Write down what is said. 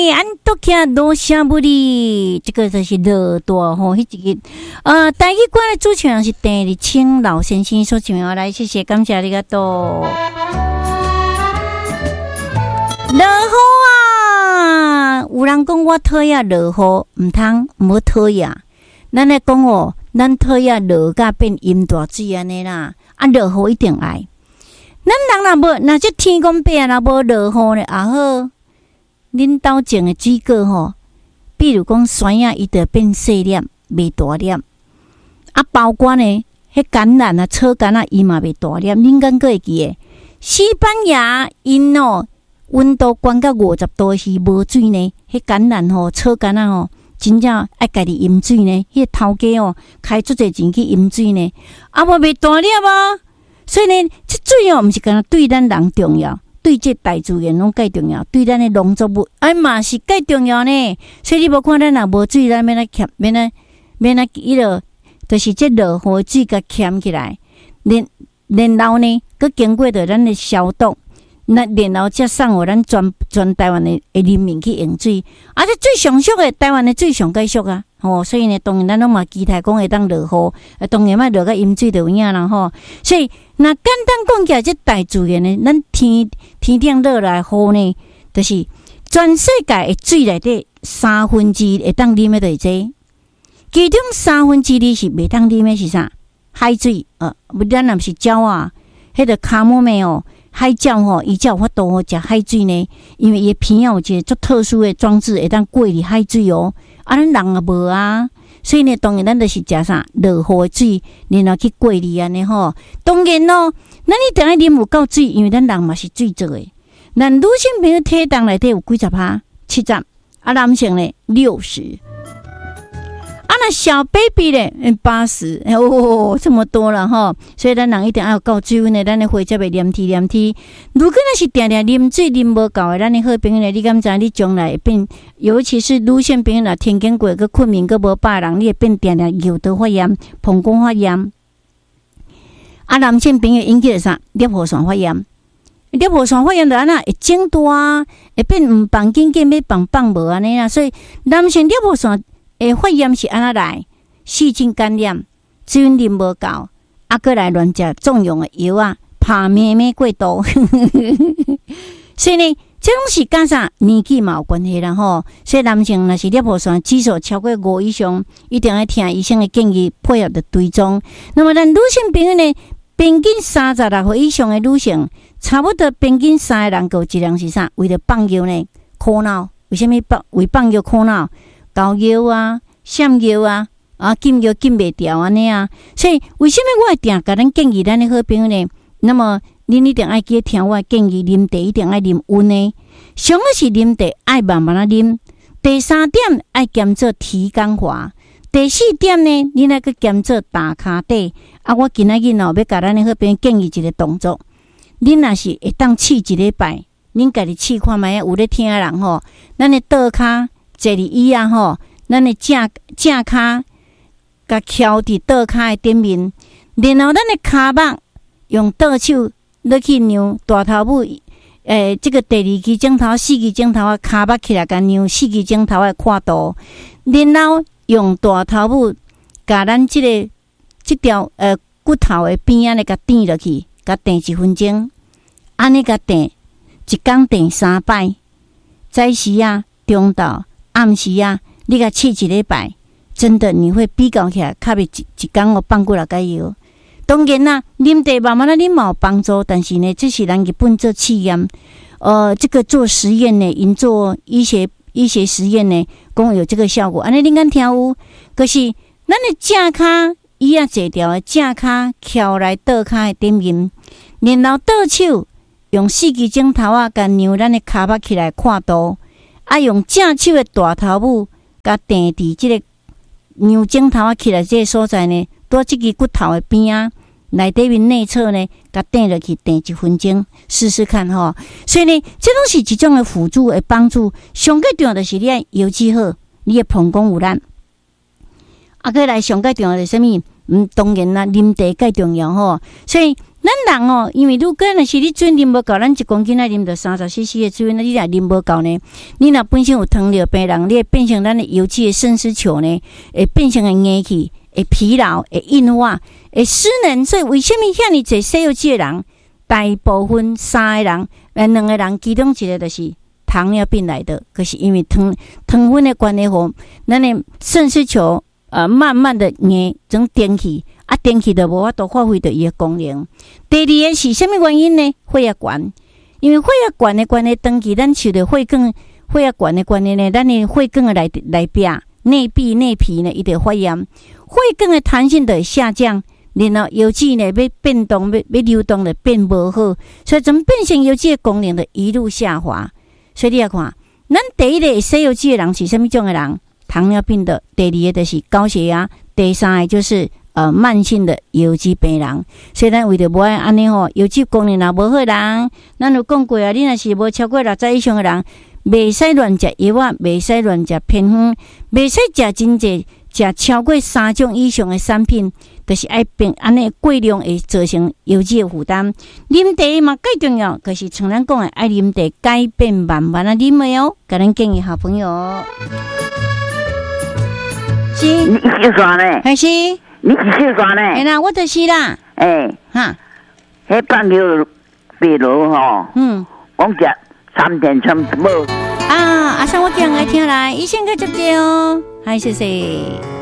安多卡罗夏布里，这个就是乐多吼，迄一个台语歌的主唱是邓丽青老先生所唱的，来谢谢感谢你个多。落雨啊，有人讲我讨厌落雨，唔通唔好讨厌。咱来讲哦，咱讨厌落甲变阴大水安尼啦，啊落雨一定爱。咱人若无，若这天公伯啊，若无落雨咧，也好。恁兜种的水果吼，比如讲酸啊，伊就变细粒，袂大粒。啊，包括呢，迄橄榄啊、草橄榄，伊嘛袂大粒。恁敢个会记诶？西班牙因哦，温度悬到50度是无水呢。迄橄榄吼、草橄榄吼，真正爱家己饮水呢。迄个头家哦，开足侪钱去饮水呢，啊，无袂大粒啊。所以呢，这水哦，毋是干那对咱人重要。对这大自然拢介重要，对咱的农作物嘛是介重要呢。所以你无看咱若无水，咱免来欠，免来伊落，就是这落雨水甲欠起来，然后呢，佮经过着咱的消毒，然后才送互咱全台湾的人民去用水。啊，这最上俗的台湾的最上介俗啊！所以呢，当然咱拢嘛期待讲会当落雨，当然嘛落个饮水就有影啦吼。所以那简单讲起来，这大自然呢，咱天顶落来雨呢，就是全世界的水内底2/3会当啉的就是这，其中2/3是袂当啉的是啥？海水咱若是鸟啊，迄个卡莫梅哦，海鸟吼，伊才有法度食海水呢，因为伊鼻啊有一个足特殊的装置会当过滤海水哦。啊，咱人也无啊，所以呢，当然咱就是食啥落雨的水，然后去过滤安尼吼。当然咯，咱一定要啉有够水，因为咱人嘛是水做的。咱女性朋友体重内底有几%？ 70%，啊，男性呢60%。啊，那小 baby 咧80%，哦，这么多了哈，所以咱人一定要有够水呢，咱的血才会黏贴。如果那是定啉水啉无够的，咱的好朋友呢，你敢知你将来会变？尤其是女性朋友啦，天经过个困眠个无饱人，你会变定尿道发炎、膀胱发炎。啊，男性朋友引起的啥？尿腺发炎。尿腺发炎就安那会肿大，会变唔放紧紧，要放无安尼啦。所以男性尿腺发炎是安那来？细菌感染，水啉无够，啊，过来乱食重用的药啊，怕妹妹过度。所以呢，这拢是跟啥年纪嘛有关系啦吼。所以男性若是尿腺指数超过5以上，一定要听医生的建议，配合的追踪。那么咱女性朋友呢，平均36岁以上的女性，差不多平均3个人有一人是啥？为了放尿呢，苦恼。为什么为放尿苦恼？高尿啊、闪尿啊、禁尿禁袂掉安尼啊。所以为什么我会定甲咱建议咱的好朋友呢？那么恁一定爱记听我的建议，啉茶一定爱啉温的。上好是啉茶爱慢慢啊啉。第3点爱减做提肛滑。第4点呢，恁爱去减做打骹底。啊，我今仔日要甲咱的好朋友建议一个动作。恁若是会当试一礼拜，恁家己试看觅有咧听的人吼，咱的倒骹坐伫椅啊吼，咱的正骹甲翘伫倒骹的顶面，然后咱的骹目用倒手落去扭大头母，这个第2支指头、4支指头啊，骹目起来甲扭4支指头的跨度，然后用大头母甲咱这条骨头的边仔咧甲垫落去，甲垫1分钟，安尼甲垫一天垫3摆，早时啊、中昼、暗时啊，你甲试一礼拜，真的你会比较起来，较袂一天我放过来解药。当然啦，啉茶慢慢啉嘛有帮助，但是呢，这是人日本做试验，这个做实验呢，因做医学实验呢，讲有这个效果。安尼恁敢听有？可是咱的正骹椅啊坐条的正骹翘来倒骹的顶面，然后倒手用4支指头啊，甲扭咱的骹目起来看度，啊用正手的大头母甲垫伫这个扭指头啊起来这个所在呢，在这个骨头的边啊，内底面内侧呢，甲垫落去垫1分钟，试试看吼。所以呢，这拢是一种的辅助的帮助。上个重要的是你要腰肌好，你的膀胱有力。啊，再来上个重要的是什么？当然啦，啉茶介重要吼。所以咱人哦，因为如果若是你水啉无够，咱1公斤来啉到30cc 的水，那你若啉无够呢？你若本身有糖尿病人，你会变成咱的油脂的肾丝球呢，会变成会硬去，会疲劳，会硬化，会失能。所以为什么遐尼侪西药剂的人，大部分3个人，2个人其中1个就是糖尿病来的，可是因为糖分的关系吼，咱的肾丝球慢慢的硬，整电去。电气就无法度发挥到伊的功能。第二个是什么原因呢？血压悬，因为血压悬的关系，长期咱受到血压悬的关系呢，咱的血管的内壁、内皮呢，伊就发炎，血管的弹性就会下降，然后油脂呢要变动、要流动就变无好，所以怎么变成油脂的功能就一路下滑。所以你来看，咱第一个西油脂的人是什么种的人？糖尿病的，第二个就是高血压，第三个就是慢性的油脂病人，所以咱为着无爱安尼吼，油脂功能若无好人，咱有讲过啊，你若是无超过60岁以上的人，袂使乱食药啊，袂使乱食偏方，袂使食真济，食超过3种以上的产品，就是爱变安尼过量会造成油脂的负担。啉茶嘛最重要，可是像咱讲的爱啉茶，改变慢慢啊啉的哦。甲咱建议好朋友，是你几岁呢？ 还是？ 你几岁呢？ 哎啦，我就是啦。哈， 迄半球白萝吼，我食3点差不多。 阿生我讲来听来，医生个接着哦，嗨，谢谢。